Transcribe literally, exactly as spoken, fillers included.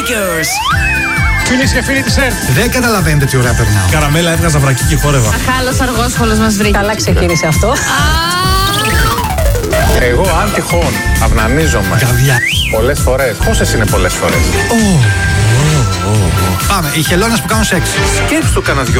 Makers. Φίλες και φίλοι της ΕΡΤ. Δεν καταλαβαίνετε τι ωραία περνάω. Καραμέλα, έβγαζα βρακί και χόρευα. Αχάλος αργόσχολος μας βρήκε. Καλά ξεκίνησε αυτό. Εγώ αν τυχόν αυνανίζομαι Καβιά. πολλές φορές. Πόσες είναι πολλές φορές? Πάμε, οι χελώνες που κάνουν σεξ. Σκέψου το κανένα δυο